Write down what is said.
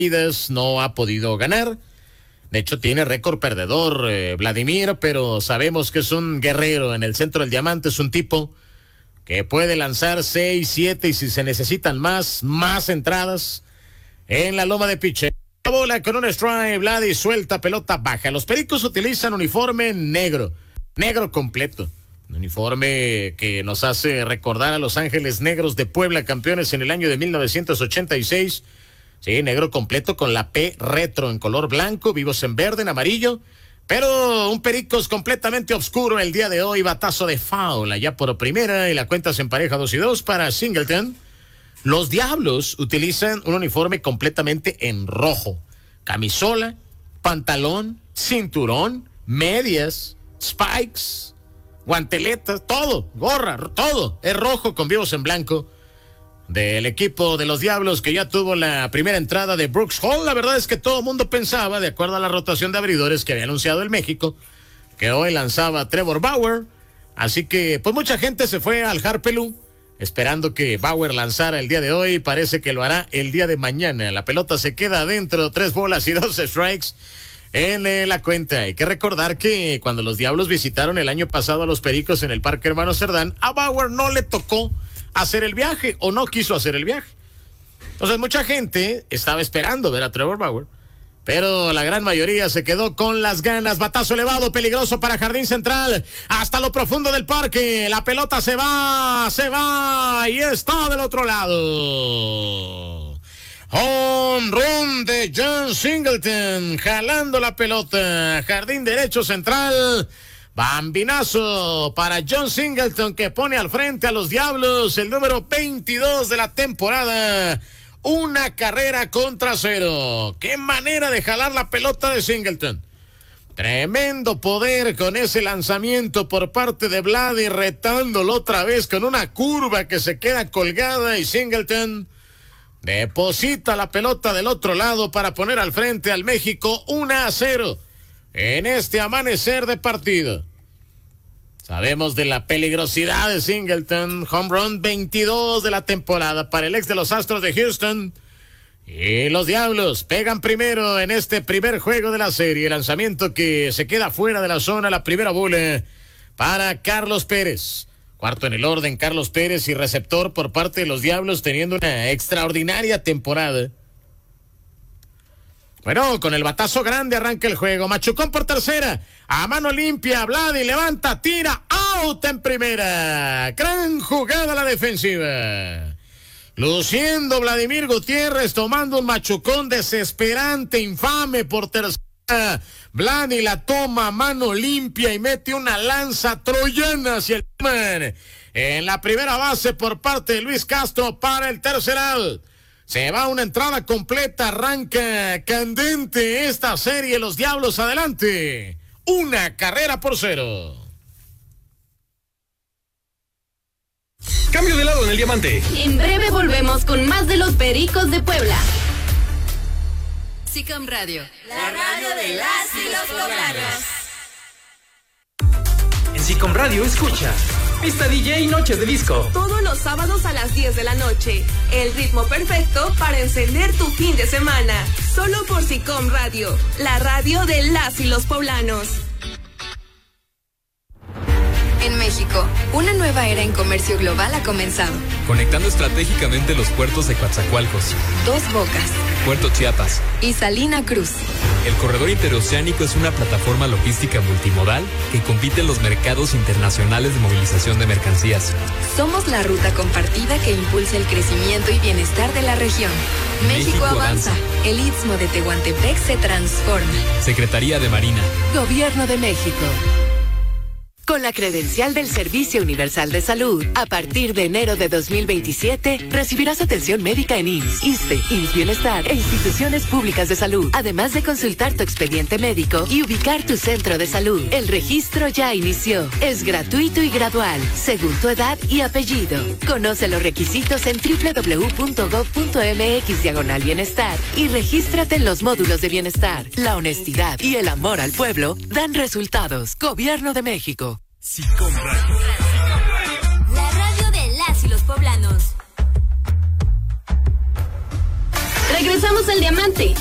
no ha podido ganar. De hecho, tiene récord perdedor Vladimir, pero sabemos que es un guerrero en el centro del diamante. Es un tipo que puede lanzar 6, 7 y si se necesitan más entradas en la loma de pitcher. La bola con un strike, Vladi suelta, pelota baja. Los Pericos utilizan uniforme negro completo. Un uniforme que nos hace recordar a Los Ángeles Negros de Puebla, campeones en el año de 1986. Sí, negro completo con la P retro en color blanco, vivos en verde, en amarillo. Pero un Pericos completamente oscuro el día de hoy, batazo de foul allá por primera y la cuenta se empareja 2-2 para Singleton. Los Diablos utilizan un uniforme completamente en rojo. Camisola, pantalón, cinturón, medias, spikes, guanteletas, todo, gorra, todo. Es rojo con vivos en blanco. Del equipo de los Diablos que ya tuvo la primera entrada de Brooks Hall. La verdad es que todo el mundo pensaba, de acuerdo a la rotación de abridores que había anunciado el México, que hoy lanzaba Trevor Bauer. Así que pues mucha gente se fue al Harpelú esperando que Bauer lanzara el día de hoy. Parece que lo hará el día de mañana. La pelota se queda adentro, 3 bolas y 2 strikes en la cuenta. Hay que recordar que cuando los Diablos visitaron el año pasado a los Pericos en el Parque Hermano Cerdán, a Bauer no le tocó hacer el viaje o no quiso hacer el viaje. Entonces mucha gente estaba esperando ver a Trevor Bauer, pero la gran mayoría se quedó con las ganas. Batazo elevado, peligroso para Jardín Central, hasta lo profundo del parque. La pelota se va y está del otro lado. Home run de John Singleton, jalando la pelota, jardín derecho central. Bambinazo para John Singleton, que pone al frente a los Diablos, el número 22 de la temporada. Una carrera contra 0. Qué manera de jalar la pelota de Singleton. Tremendo poder con ese lanzamiento por parte de Vladi, retándolo otra vez con una curva que se queda colgada y Singleton deposita la pelota del otro lado para poner al frente al México 1-0 en este amanecer de partido. Sabemos de la peligrosidad de Singleton. Home run 22 de la temporada para el ex de los Astros de Houston. Y los Diablos pegan primero en este primer juego de la serie. Lanzamiento que se queda fuera de la zona. La primera bola para Carlos Pérez. Cuarto en el orden, Carlos Pérez, y receptor por parte de los Diablos, teniendo una extraordinaria temporada. Bueno, con el batazo grande arranca el juego. Machucón por tercera. A mano limpia, Vladi levanta, tira, out en primera. Gran jugada la defensiva. Luciendo Vladimir Gutiérrez, tomando un machucón desesperante, infame por tercera. Vladi la toma a mano limpia y mete una lanza troyana hacia el man. En la primera base por parte de Luis Castro para el tercer out. Se va una entrada completa, arranca candente esta serie, los Diablos adelante. 1-0. Cambio de lado en el diamante. En breve volvemos con más de los Pericos de Puebla. SICOM Radio, la radio de las y los poblanos. En SICOM Radio escucha Pista DJ Noche de Disco. Todos los sábados a las 10 de la noche. El ritmo perfecto para encender tu fin de semana. Solo por SICOM Radio, la radio de las y los poblanos. En México, una nueva era en comercio global ha comenzado. Conectando estratégicamente los puertos de Coatzacoalcos, Dos Bocas, Puerto Chiapas y Salina Cruz. El corredor interoceánico es una plataforma logística multimodal que compite en los mercados internacionales de movilización de mercancías. Somos la ruta compartida que impulsa el crecimiento y bienestar de la región. México avanza. El Istmo de Tehuantepec se transforma. Secretaría de Marina. Gobierno de México. Con la credencial del Servicio Universal de Salud, a partir de enero de 2027, recibirás atención médica en IMSS, ISSSTE, IMSS Bienestar e instituciones públicas de salud, además de consultar tu expediente médico y ubicar tu centro de salud. El registro ya inició. Es gratuito y gradual, según tu edad y apellido. Conoce los requisitos en www.gov.mx/bienestar y regístrate en los módulos de bienestar. La honestidad y el amor al pueblo dan resultados. Gobierno de México. SICOM Radio. La radio de las y los poblanos. Regresamos al diamante.